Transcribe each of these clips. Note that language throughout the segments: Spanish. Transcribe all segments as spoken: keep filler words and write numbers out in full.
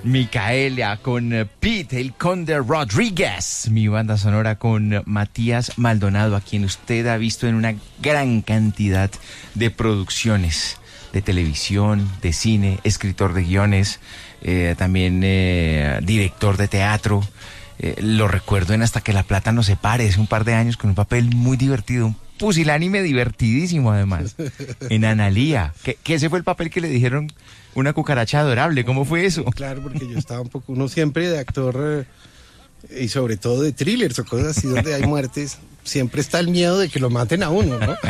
Micaela con Pete, el Conde Rodríguez. Mi banda sonora con Matías Maldonado, a quien usted ha visto en una gran cantidad de producciones de televisión, de cine, escritor de guiones, eh, también eh, director de teatro. Eh, lo recuerdo en Hasta que la plata nos separe, hace un par de años, con un papel muy divertido, un pusilánime divertidísimo además, en Analía, que, que ese fue el papel que le dijeron una cucaracha adorable. ¿Cómo fue eso? Claro, porque yo estaba un poco, uno siempre de actor, eh, y sobre todo de thrillers o cosas así donde hay muertes, siempre está el miedo de que lo maten a uno, ¿no?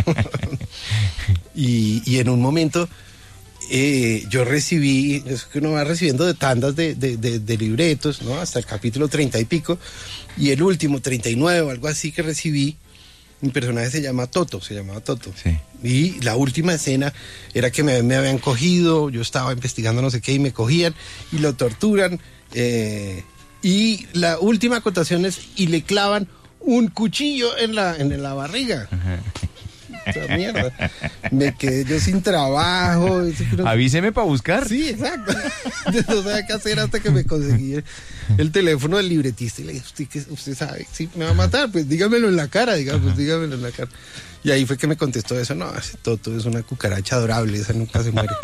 y, y en un momento eh, yo recibí, es que uno va recibiendo de tandas de, de, de, de libretos, ¿no? Hasta el capítulo treinta y pico, y el último, treinta y nueve o algo así que recibí, mi personaje se llama Toto, se llamaba Toto. Sí. Y la última escena era que me, me habían cogido, yo estaba investigando no sé qué y me cogían y lo torturan. Eh, y la última acotación es, y le clavan un cuchillo en la, en la barriga. Ajá. Esa mierda. Me quedé yo sin trabajo. Avíseme para buscar. Sí, exacto. No sabía qué hacer hasta que me conseguí el, el teléfono del libretista y le dije, ¿usted, qué, usted sabe? Sí, me va a matar, pues dígamelo en la cara, digamos, pues, dígamelo en la cara. Y ahí fue que me contestó eso, no, ese Toto es una cucaracha adorable, esa nunca se muere.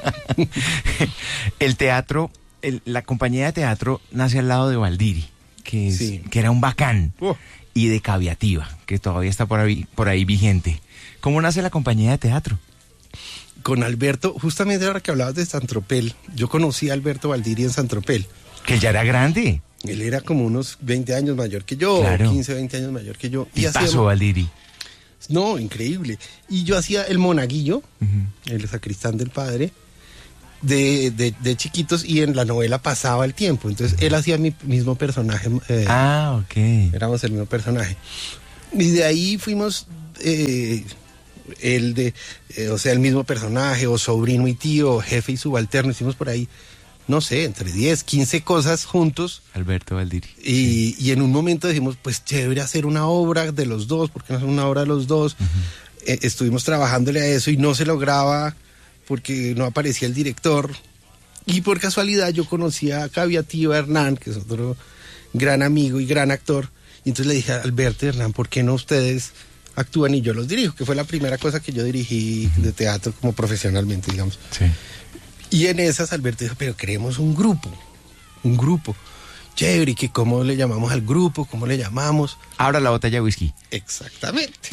El teatro, el, la compañía de teatro nace al lado de Valdiri, que, es, sí. que era un bacán, uh. y de Caviativa, que todavía está por ahí, por ahí vigente. ¿Cómo nace la compañía de teatro? Con Alberto, justamente ahora que hablabas de Santropel, yo conocí a Alberto Valdiri en Santropel. Que ya era grande. Él era como unos veinte años mayor que yo, claro. quince, veinte años mayor que yo. Y pasó Valdiri. No, increíble. Y yo hacía el monaguillo, uh-huh. el sacristán del padre, de, de, de chiquitos, y en la novela pasaba el tiempo. Entonces uh-huh. él hacía mi mismo personaje. Eh, ah, ok. Éramos el mismo personaje. Y de ahí fuimos... Eh, el de, eh, o sea, el mismo personaje, o sobrino y tío, o jefe y subalterno, hicimos por ahí, no sé, entre diez, quince cosas juntos. Alberto Valdiri. Y, y en un momento dijimos, pues chévere hacer una obra de los dos, ¿por qué no hacer una obra de los dos? Uh-huh. Eh, estuvimos trabajándole a eso y no se lograba porque no aparecía el director. Y por casualidad yo conocí a Caviativa Hernán, que es otro gran amigo y gran actor, y entonces le dije a Alberto y Hernán, ¿por qué no ustedes actúan y yo los dirijo? Que fue la primera cosa que yo dirigí de teatro como profesionalmente, digamos. Sí. Y en esas Alberto dijo, pero queremos un grupo, un grupo. Chévere, que ¿cómo le llamamos al grupo? ¿Cómo le llamamos? Abra la botella de whisky. Exactamente.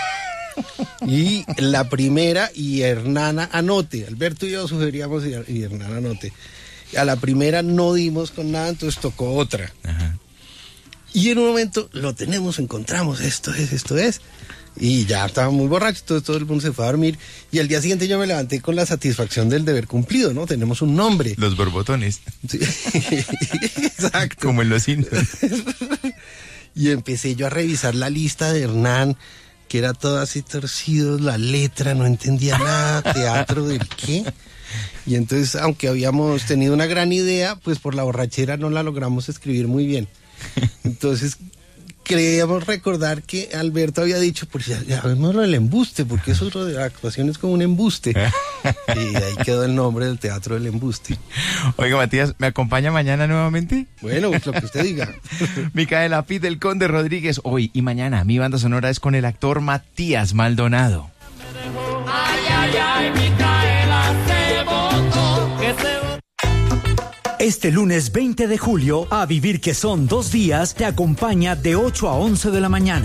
Y la primera, y Hernán anote, Alberto y yo sugeríamos y, y Hernán anote. A la primera no dimos con nada, entonces tocó otra. Ajá. Y en un momento lo tenemos, encontramos, esto es, esto es. Y ya estaba muy borracho, todo, todo el mundo se fue a dormir. Y al día siguiente yo me levanté con la satisfacción del deber cumplido, ¿no? Tenemos un nombre. Los borbotones. Sí. Exacto. Como en Los Simpsons. Y empecé yo a revisar la lista de Hernán, que era todo así torcido, la letra, no entendía nada, teatro del qué. Y entonces, aunque habíamos tenido una gran idea, pues por la borrachera no la logramos escribir muy bien. Entonces creíamos recordar que Alberto había dicho, pues ya, ya vemos el embuste, porque eso de la actuación es como un embuste. Y ahí quedó el nombre del teatro del embuste. Oiga, Matías, ¿me acompaña mañana nuevamente? Bueno, pues lo que usted diga. Micaela Pete, el Conde Rodríguez, hoy y mañana. Mi banda sonora es con el actor Matías Maldonado. Ay, ay, ay, Micaela se botó, que se... Este lunes veinte de julio, A Vivir que son dos días, te acompaña de ocho a once de la mañana.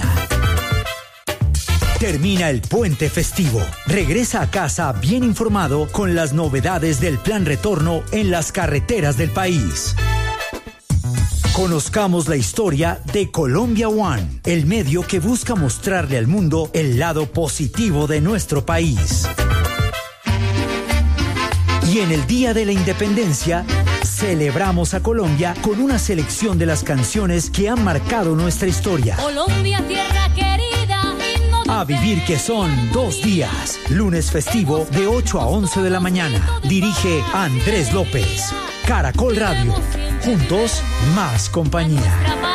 Termina el puente festivo. Regresa a casa bien informado con las novedades del plan retorno en las carreteras del país. Conozcamos la historia de Colombia One, el medio que busca mostrarle al mundo el lado positivo de nuestro país. Y en el Día de la Independencia, celebramos a Colombia con una selección de las canciones que han marcado nuestra historia. Colombia, tierra querida. A Vivir que son dos días. Lunes festivo de ocho a once de la mañana. Dirige Andrés López. Caracol Radio. Juntos, más compañía.